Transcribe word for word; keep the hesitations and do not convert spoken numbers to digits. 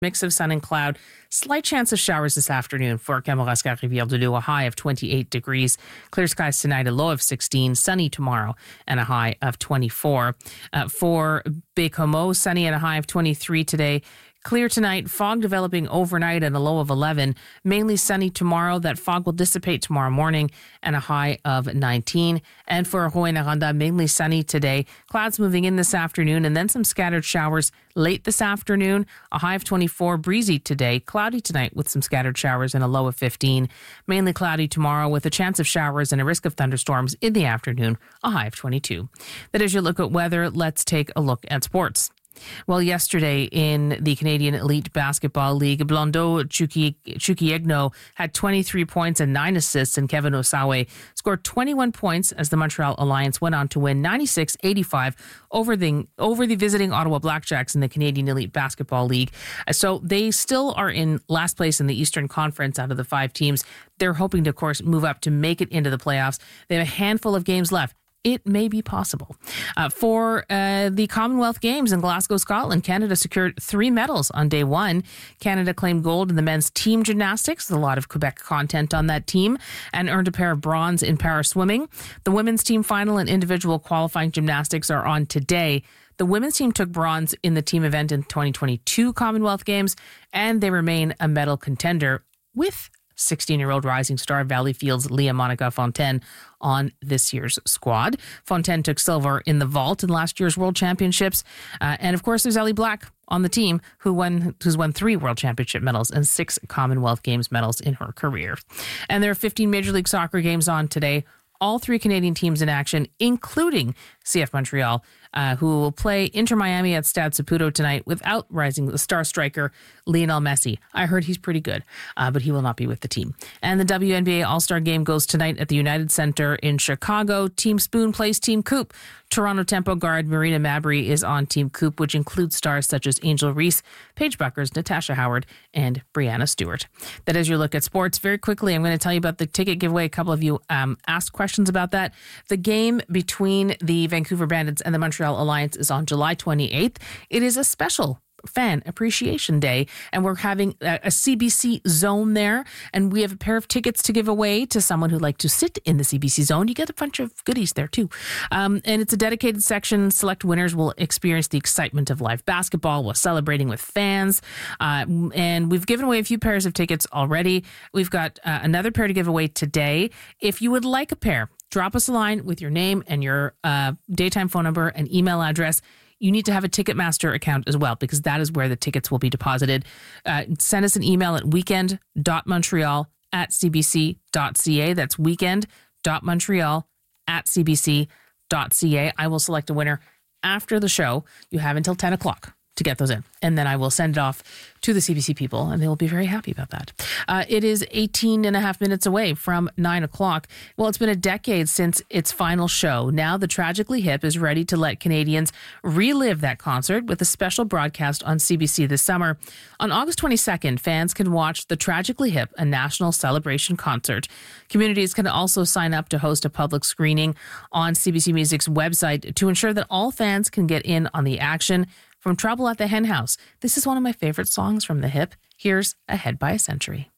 Mix of sun and cloud. Slight chance of showers this afternoon for Kamouraska, Rivière-du-Loup, a high of twenty-eight degrees. Clear skies tonight, a low of sixteen. Sunny tomorrow and a high of twenty-four. Uh, for Baie-Comeau, sunny and a high of twenty-three today. Clear tonight, fog developing overnight and a low of eleven. Mainly sunny tomorrow. That fog will dissipate tomorrow morning and a high of nineteen. And for Rouyn-Noranda, mainly sunny today. Clouds moving in this afternoon and then some scattered showers late this afternoon. A high of twenty-four. Breezy today. Cloudy tonight with some scattered showers and a low of fifteen. Mainly cloudy tomorrow with a chance of showers and a risk of thunderstorms in the afternoon. A high of twenty-two. That is your look at weather. Let's take a look at sports. Well, yesterday in the Canadian Elite Basketball League, Blondeau Chukwuegno had twenty-three points and nine assists, and Kevin Osawe scored twenty-one points as the Montreal Alliance went on to win ninety-six eighty-five over the over the visiting Ottawa Blackjacks in the Canadian Elite Basketball League. So they still are in last place in the Eastern Conference out of the five teams. They're hoping to, of course, move up to make it into the playoffs. They have a handful of games left. It may be possible. Uh, for uh, the Commonwealth Games in Glasgow, Scotland, Canada secured three medals on day one. Canada claimed gold in the men's team gymnastics, with a lot of Quebec content on that team, and earned a pair of bronze in para swimming. The women's team final and individual qualifying gymnastics are on today. The women's team took bronze in the team event in twenty twenty-two Commonwealth Games, and they remain a medal contender with sixteen-year-old rising star Valleyfield's Leah Monica Fontaine on this year's squad. Fontaine took silver in the vault in last year's World Championships. Uh, and of course, there's Ellie Black on the team who won who's won three World Championship medals and six Commonwealth Games medals in her career. And there are fifteen Major League Soccer games on today. All three Canadian teams in action, including C F Montreal, uh, who will play Inter Miami at Stade Saputo tonight without rising star striker Lionel Messi. I heard he's pretty good, uh, but he will not be with the team. And the W N B A All-Star Game goes tonight at the United Center in Chicago. Team Spoon plays Team Coop. Toronto Tempo guard Marina Mabrey is on Team Coop, which includes stars such as Angel Reese, Paige Buckers, Natasha Howard, and Brianna Stewart. That is your look at sports. Very quickly, I'm going to tell you about the ticket giveaway. A couple of you um, asked questions about that. The game between the Vancouver Bandits and the Montreal Alliance is on July twenty-eighth. It is a special Fan Appreciation Day, and we're having a, a C B C zone there, and we have a pair of tickets to give away to someone who'd like to sit in the C B C zone. You get a bunch of goodies there too, um, and it's a dedicated section. Select winners will experience the excitement of live basketball while celebrating with fans, uh, and we've given away a few pairs of tickets already. We've got uh, another pair to give away today. If you would like a pair, drop us a line with your name and your uh, daytime phone number and email address. You need to have a Ticketmaster account as well, because that is where the tickets will be deposited. Uh, send us an email at weekend.montreal at cbc.ca. That's weekend.montreal at cbc.ca. I will select a winner after the show. You have until ten o'clock to get those in, and then I will send it off to the C B C people, and they will be very happy about that. Uh, it is eighteen and a half minutes away from nine o'clock. Well, it's been a decade since its final show. Now the Tragically Hip is ready to let Canadians relive that concert with a special broadcast on C B C this summer. On August twenty-second, fans can watch the Tragically Hip, a national celebration concert. Communities can also sign up to host a public screening on C B C Music's website to ensure that all fans can get in on the action. From Trouble at the Hen House, this is one of my favorite songs from the Hip. Here's Ahead by a Century.